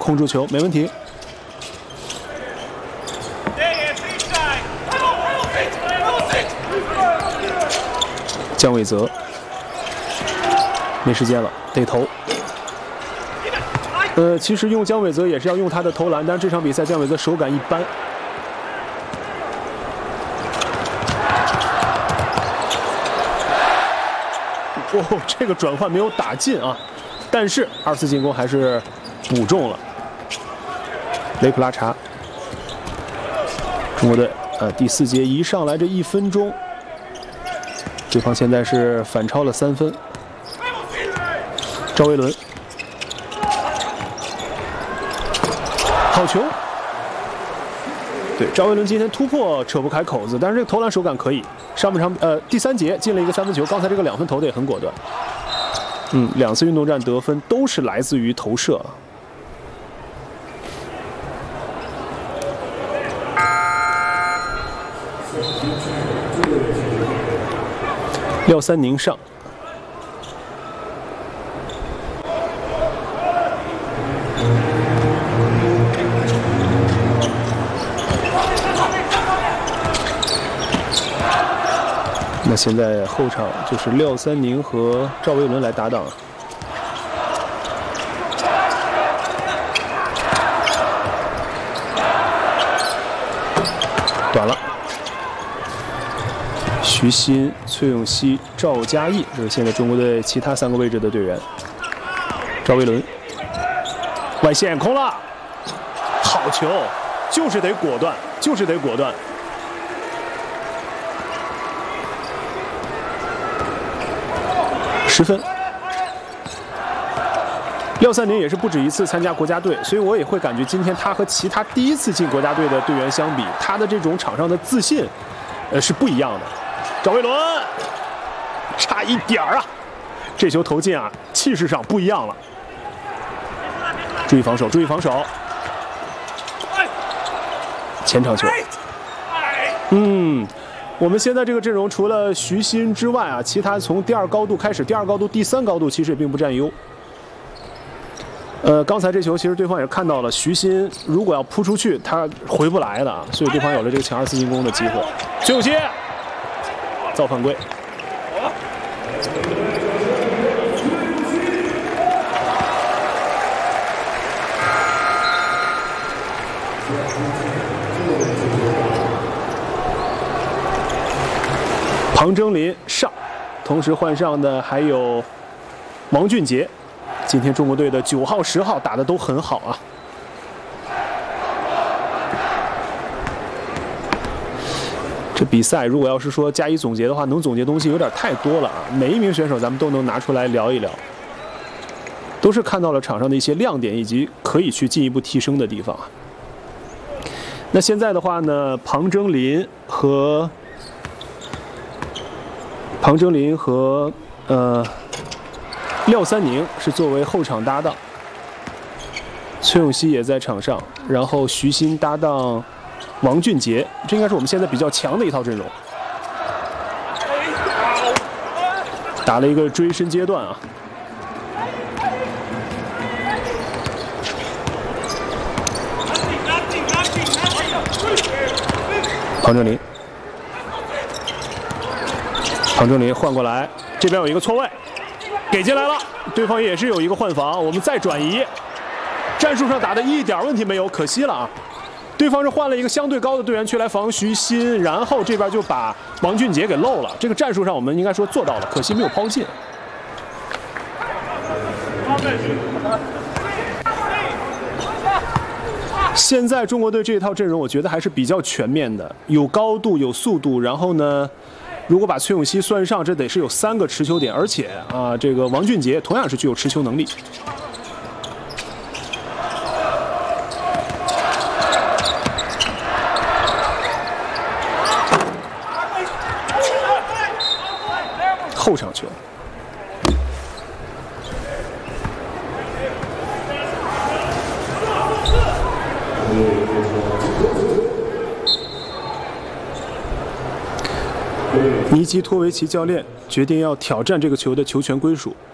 控住球没问题。姜伟泽，没时间了，得投。其实用姜伟泽也是要用他的投篮，但这场比赛姜伟泽手感一般。哦，这个转换没有打进啊，但是2次进攻还是补中了。雷普拉查，中国队第4节一上来这1分钟，对方现在是反超了3分。赵维伦，好球！对，赵维伦今天突破扯不开口子，但是这个投篮手感可以。上半场第3节进了一个3分球，刚才这个2分投的也很果断。2次运动战得分都是来自于投射。廖三宁上。那现在后场就是廖三宁和赵维伦来搭档。短了。徐新、崔永熙、赵嘉译，这是现在中国队其他3个位置的队员。赵维伦，外线空了，好球，就是得果断，就是得果断。10分。廖三宁也是不止1次参加国家队，所以我也会感觉今天他和其他第1次进国家队的队员相比，他的这种场上的自信，是不一样的。赵维伦，差一点儿啊！这球投进啊，气势上不一样了。注意防守，注意防守。前场球。我们现在这个阵容除了徐新之外啊，其他从第2高度开始，第2高度、第3高度其实也并不占优。刚才这球其实对方也是看到了，徐新如果要扑出去，他回不来的，所以对方有了这个抢2次进攻的机会。崔永熙造犯规。庞征林上，同时换上的还有王俊杰。今天中国队的9号、10号打得都很好啊。这比赛如果要是说加以总结的话，能总结东西有点太多了啊。每一名选手咱们都能拿出来聊一聊，都是看到了场上的一些亮点以及可以去进一步提升的地方啊。那现在的话呢，庞征林和廖三宁是作为后场搭档，崔永熙也在场上，然后徐新搭档王俊杰，这应该是我们现在比较强的一套阵容。打了一个追身阶段啊。庞征林换过来，这边有一个错位，给进来了，对方也是有一个换防，我们再转移，战术上打的一点问题没有，可惜了啊！对方是换了一个相对高的队员去来防徐新，然后这边就把王俊杰给漏了，这个战术上我们应该说做到了，可惜没有抛进。现在中国队这一套阵容，我觉得还是比较全面的，有高度，有速度，然后呢，如果把崔永熙算上，这得是有3个持球点，而且啊，这个王俊杰同样是具有持球能力。后场球。尼基托维奇教练决定要挑战这个球的球权归属。